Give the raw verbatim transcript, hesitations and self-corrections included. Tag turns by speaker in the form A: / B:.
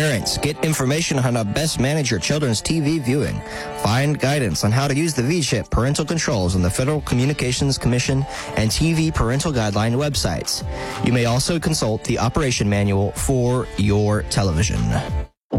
A: Parents, get information on how to best manage your children's T V viewing. Find guidance on how to use the V-Chip parental controls on the Federal Communications Commission and T V Parental Guideline websites. You may also consult the operation manual for your television.